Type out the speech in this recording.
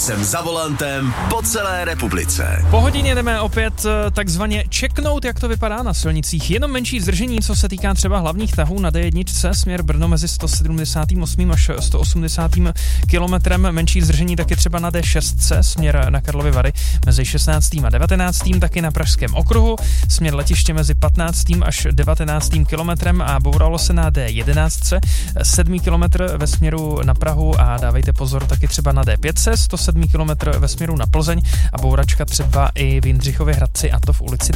jsem za volantem po celé republice. Po hodině jdeme opět takzvaně čeknout, jak to vypadá na silnicích. Jenom menší zdržení, co se týká třeba hlavních tahů na D1, směr Brno mezi 178 až 180 kilometrem. Menší zdržení taky třeba na D6, směr na Karlovy Vary mezi 16. a 19. taky na Pražském okruhu, směr letiště mezi 15. až 19. kilometrem a bouralo se na D11, 7 kilometr ve směru na Prahu a dávejte pozor taky třeba na D5, 107 kilometr ve směru na Plzeň a bouračka třeba i v Jindřichově Hradci, a to v ulici